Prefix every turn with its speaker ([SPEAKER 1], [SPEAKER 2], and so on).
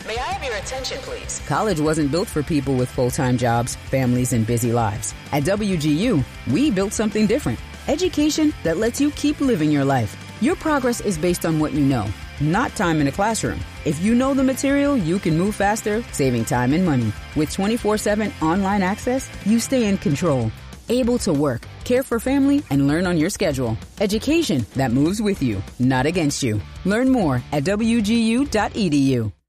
[SPEAKER 1] May I have your attention, please?
[SPEAKER 2] College wasn't built for people with full-time jobs, families, and busy lives. At WGU, we built something different. Education that lets you keep living your life. Your progress is based on what you know, not time in a classroom. If you know the material, you can move faster, saving time and money. With 24/7 online access, you stay in control, able to work, care for family, and learn on your schedule. Education that moves with you, not against you. Learn more at WGU.edu.